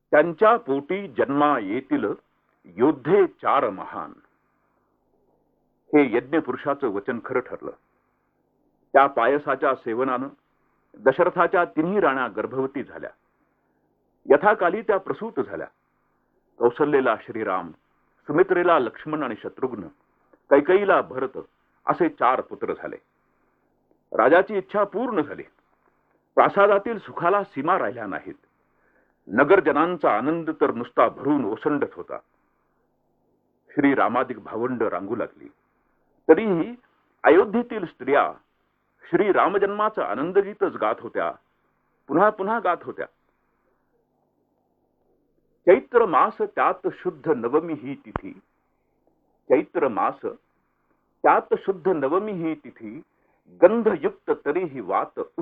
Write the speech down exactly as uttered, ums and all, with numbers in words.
त्यांच्या पोटी जन्मा येतील योद्धे चार महान. हे यज्ञ पुरुषाचं वचन खरं ठरलं. त्या पायसाच्या सेवनानं दशरथाच्या तिन्ही राण्या गर्भवती झाल्या. यथाकाली त्या प्रसूत झाल्या. कौसल्येला श्रीराम, सुमित्रेला लक्ष्मण आणि शत्रुघ्न, कैकेयीला भरत असे चार पुत्र झाले. राजाची इच्छा पूर्ण झाली. प्रासादातील सुखाला सीमा राहिल्या नाहीत. नगरजनांचा आनंद तर नुसता भरून ओसंडत होता. श्रीरामादिक भावंड रांगू लागली. तरीही अयोध्येतील स्त्रिया श्री रामजन्माचं आनंदगीतच गात होत्या, पुन्हा पुन्हा गात होत्या. चैत्र मास त्यात शुद्ध नवमी ही तिथी, चैत्र मास त्यात शुद्ध नवमी ही तिथी, गंधयुक्त तरीही वात